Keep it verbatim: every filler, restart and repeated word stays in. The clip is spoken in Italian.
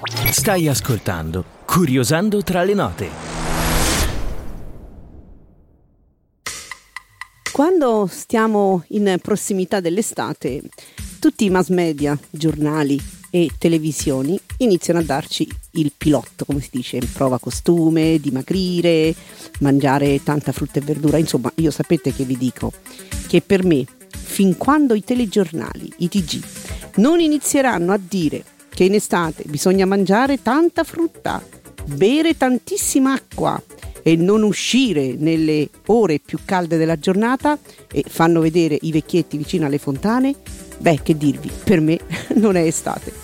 Stai ascoltando Curiosando tra le note. Quando stiamo in prossimità dell'estate, tutti i mass media, giornali e televisioni iniziano a darci il pilotto, come si dice, prova costume, dimagrire, mangiare tanta frutta e verdura. Insomma, io sapete che vi dico che per me, fin quando i telegiornali, i T G, non inizieranno a dire che in estate bisogna mangiare tanta frutta, bere tantissima acqua e non uscire nelle ore più calde della giornata e fanno vedere i vecchietti vicino alle fontane, beh, che dirvi, per me non è estate.